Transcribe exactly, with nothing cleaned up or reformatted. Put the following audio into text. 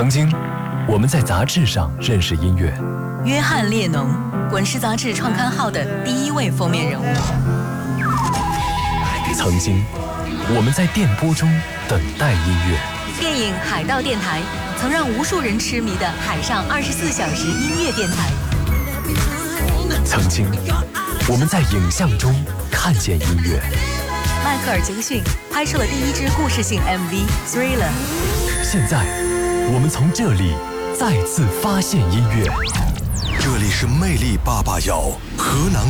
曾经，我们在杂志上认识音乐。 约翰列侬，滚石杂志创刊号的第一位封面人物。 曾经，我们在电波中等待音乐。 电影《海盗电台》曾让无数人痴迷的海上二十四小时音乐电台。 曾经，我们在影像中看见音乐。 迈克尔·杰克逊拍摄了第一支故事性 M V《Thriller》。 现在，我们从这里再次发现音乐。 这里是魅力爸爸摇河南